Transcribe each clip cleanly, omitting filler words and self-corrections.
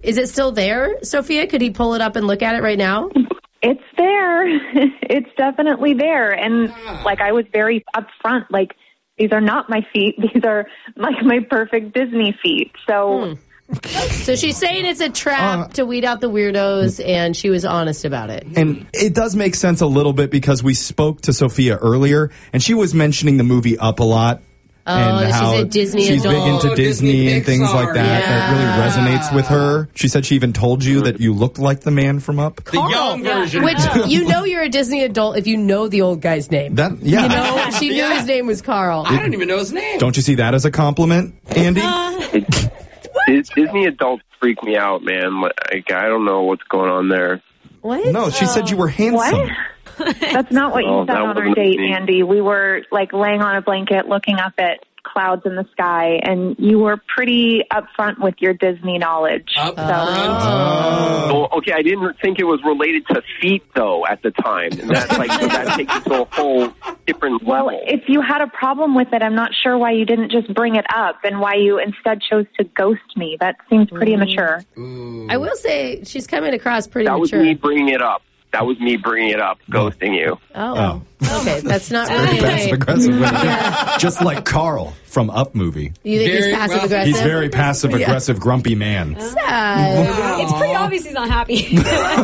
Is it still there, Sophia? Could he pull it up and look at it right now? It's there. It's definitely there. And like I was very upfront, like these are not my feet. These are like my perfect Disney feet. So So she's saying it's a trap to weed out the weirdos, and she was honest about it. And it does make sense a little bit because we spoke to Sophia earlier, and she was mentioning the movie Up a lot. And how she's a Disney she's adult. big into Disney and things like that. That really resonates with her. She said she even told you that you looked like the man from Up. The young version. Which, you know you're a Disney adult if you know the old guy's name. Yeah. You know, she knew his name was Carl. I don't even know his name. Don't you see that as a compliment, Andy? Disney adults freak me out, man. Like, I don't know what's going on there. What? No, she said you were handsome. what? That's not what you said on our date, Andy. We were like laying on a blanket looking up at clouds in the sky, and you were pretty upfront with your Disney knowledge. Well, okay, I didn't think it was related to feet, though, at the time. And that's like, that takes it to a whole different level. Well, if you had a problem with it, I'm not sure why you didn't just bring it up and why you instead chose to ghost me. That seems pretty immature. I will say she's coming across pretty That was mature. me bringing it up. That was me bringing it up, ghosting you. Oh. Okay, that's not Very really passive aggressive. Just like Carl from Up movie. You think he's passive aggressive? He's very passive aggressive, grumpy man. Sad. It's pretty obvious he's not happy. He's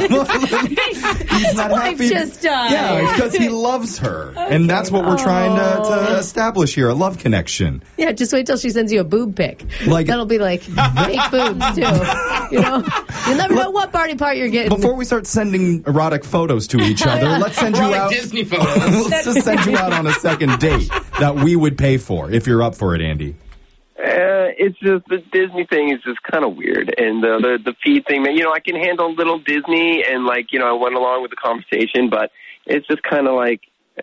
not happy. Just died. Yeah, because he loves her. And that's what we're trying to establish here, a love connection. Yeah, just wait till she sends you a boob pic. Like- That'll be like fake boobs, too. You know? You'll never know what body part you're getting. Before we start sending erotic photos to each other, let's send you out. Disney photos. Let's just send you out on a second date that we would pay for if you're up for it, Andy. It's just the Disney thing is just kind of weird, and the feed thing, man. You know, I can handle little Disney, and like, you know, I went along with the conversation, but it's just kind of like,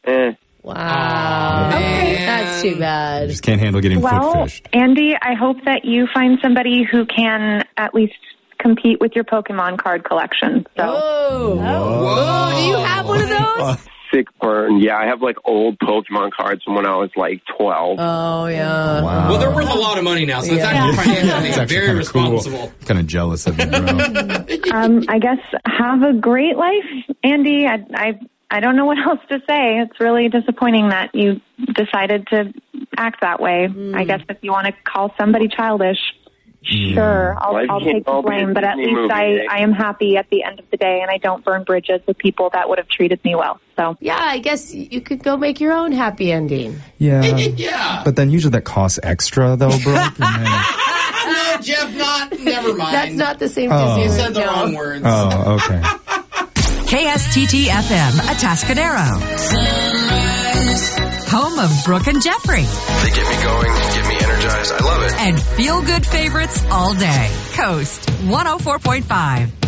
Wow. Okay, that's too bad. Just can't handle getting Well, foot fished. Andy, I hope that you find somebody who can at least compete with your Pokemon card collection. So. Oh, do you have one of those? sick burn. Yeah, I have like old Pokemon cards from when I was like 12. Oh, yeah. Wow. Well, they're worth a lot of money now, so it's Yeah. actually financially It's actually very kinda responsible. Cool. Kind of jealous of you, bro. I guess have a great life, Andy. I don't know what else to say. It's really disappointing that you decided to act that way. I guess if you want to call somebody childish, sure, I'll take the blame. But at least I am happy at the end of the day, and I don't burn bridges with people that would have treated me well. So Yeah, I guess you could go make your own happy ending. Yeah. Yeah. But then usually that costs extra, though, bro. No, Jeff, never mind. That's not the same Oh. You Disney said the joke. wrong words. Oh, okay. KSTT-FM, Atascadero. Home of Brooke and Jeffrey. They get me going, get me energized. I love it. And feel-good favorites all day. Coast 104.5.